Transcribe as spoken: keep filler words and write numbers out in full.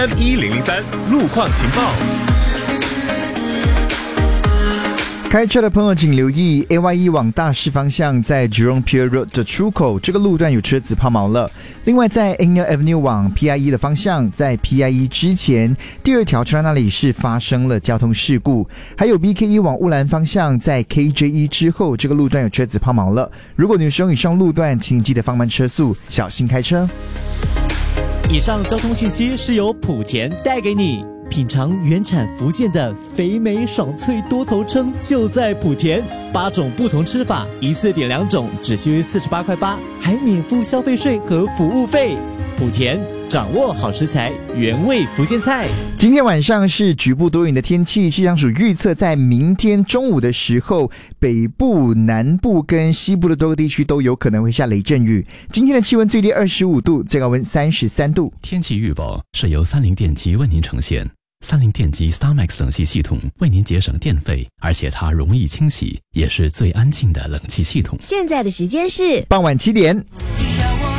M 一零零三路况情报。 开车的朋友请留意 A Y E 往大市方向在 Jurong Pier Road 的出口，这个路段有车子抛锚了。另外在 Angel Avenue 往 P I E 的方向，在 P I E 之前第二条车那里是发生了交通事故。还有 B K E 往乌兰方向在 K J E 之后，这个路段有车子抛锚了。如果你使用以上路段，请记得放慢车速，小心开车。 以上交通讯息是由莆田带给你。品尝原产福建的肥美爽脆多头鲭，就在莆田。八种不同吃法，一次点两种，只需四十八块八，还免付消费税和服务费。莆田，掌握好食材，原味福建菜。 今天晚上是局部多云的天气，气象署预测在明天中午的时候，北部、南部跟西部的多个地区都有可能会下雷阵雨。今天的气温最低二十五度，最高温三十三度。 天气预报是由三菱电机为您呈现。三菱电机 StarMax 冷气系统为您节省电费，而且它容易清洗，也是最安静的冷气系统。 现在的时间是傍晚七点。